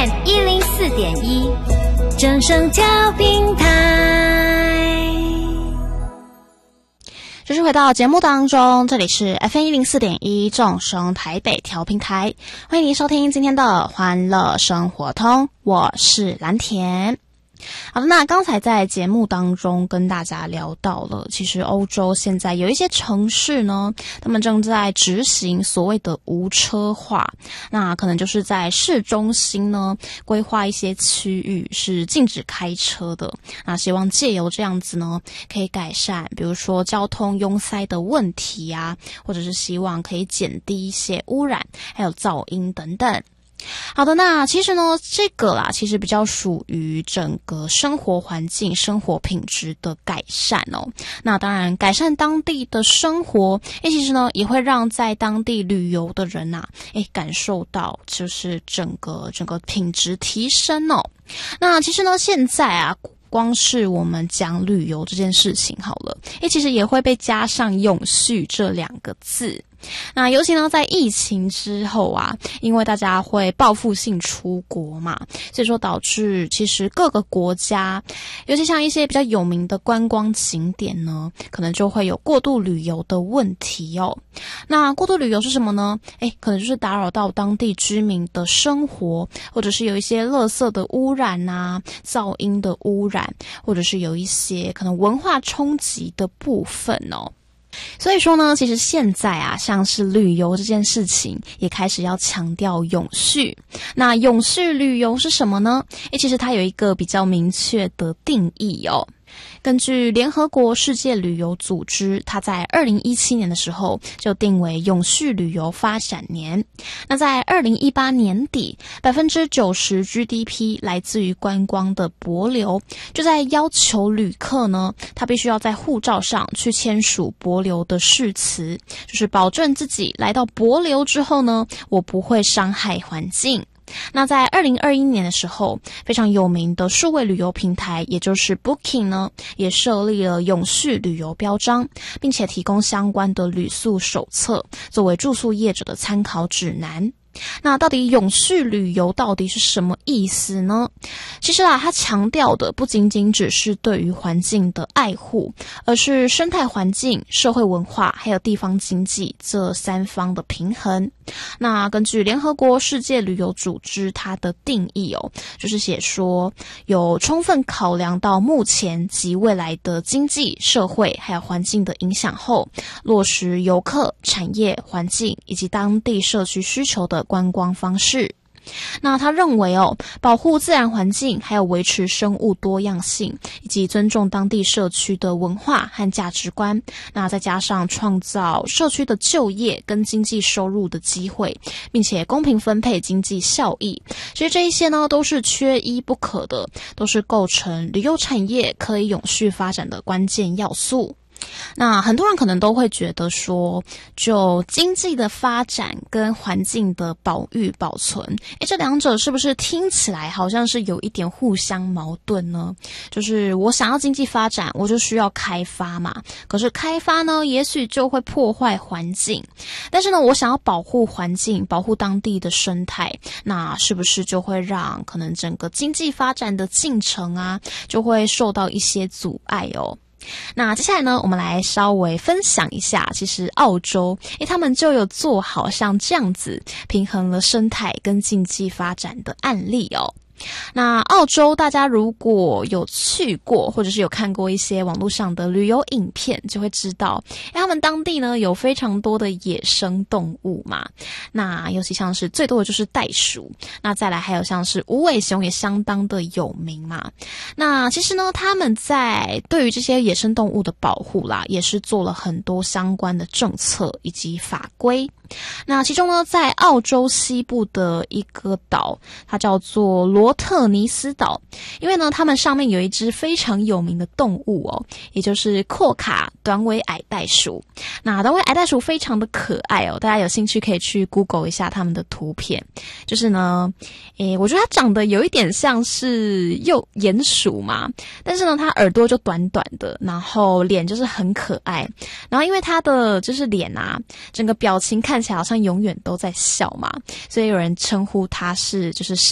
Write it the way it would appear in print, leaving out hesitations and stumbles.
FM 104.1，正声调平台。 继续回到节目当中，这里是 FM 104.1正声台北调频台，欢迎您收听今天的欢乐生活通，我是蓝田。好的，那刚才在节目当中跟大家聊到了，其实欧洲现在有一些城市呢，他们正在执行所谓的无车化，那可能就是在市中心呢规划一些区域是禁止开车的，那希望借由这样子呢可以改善比如说交通拥塞的问题啊，或者是希望可以减低一些污染还有噪音等等。好的，那其实呢这个啦其实比较属于整个生活环境生活品质的改善哦。那当然改善当地的生活其实呢也会让在当地旅游的人啊感受到就是整个品质提升哦。那其实呢现在啊光是我们讲旅游这件事情好了其实也会被加上永续这2个字。那尤其呢在疫情之后啊，因为大家会报复性出国嘛，所以说导致其实各个国家尤其像一些比较有名的观光景点呢，可能就会有过度旅游的问题哦。那过度旅游是什么呢？可能就是打扰到当地居民的生活，或者是有一些垃圾的污染啊，噪音的污染，或者是有一些可能文化冲击的部分哦。所以说呢其实现在啊像是旅游这件事情也开始要强调永续。那永续旅游是什么呢？其实它有一个比较明确的定义哦。根据联合国世界旅游组织，它在2017年的时候就定为永续旅游发展年。那在2018年底 90% GDP 来自于观光的帛琉，就在要求旅客呢他必须要在护照上去签署帛琉的誓词，就是保证自己来到帛琉之后呢我不会伤害环境。那在2021年的时候，非常有名的数位旅游平台也就是 Booking 呢也设立了永续旅游标章，并且提供相关的旅宿手册作为住宿业者的参考指南。那到底永续旅游到底是什么意思呢？其实它强调的不仅仅只是对于环境的爱护，而是生态环境、社会文化还有地方经济这3方的平衡。那根据联合国世界旅游组织它的定义就是写说有充分考量到目前及未来的经济、社会还有环境的影响后，落实游客、产业、环境以及当地社区需求的观光方式。那他认为保护自然环境还有维持生物多样性以及尊重当地社区的文化和价值观，那再加上创造社区的就业跟经济收入的机会，并且公平分配经济效益，其实这一些呢都是缺一不可的，都是构成旅游产业可以永续发展的关键要素。那很多人可能都会觉得说，就经济的发展跟环境的保育保存这2者是不是听起来好像是有一点互相矛盾呢？就是我想要经济发展，我就需要开发嘛，可是开发呢也许就会破坏环境，但是呢我想要保护环境，保护当地的生态，那是不是就会让可能整个经济发展的进程啊就会受到一些阻碍哦。那接下来呢我们来稍微分享一下，其实澳洲他们就有做好像这样子平衡了生态跟经济发展的案例哦。那澳洲大家如果有去过或者是有看过一些网络上的旅游影片，就会知道他们当地呢有非常多的野生动物嘛，那尤其像是最多的就是袋鼠，那再来还有像是无尾熊也相当的有名嘛。那其实呢他们在对于这些野生动物的保护啦也是做了很多相关的政策以及法规。那其中呢在澳洲西部的一个岛，它叫做罗特尼斯岛，因为呢他们上面有一只非常有名的动物也就是阔卡短尾矮袋鼠。那短尾矮袋鼠非常的可爱大家有兴趣可以去 Google 一下他们的图片。就是呢我觉得它长得有一点像是鼹鼠嘛，但是呢它耳朵就短短的，然后脸就是很可爱，然后因为它的就是脸啊整个表情看起来好像永远都在笑嘛，所以有人称呼它是就是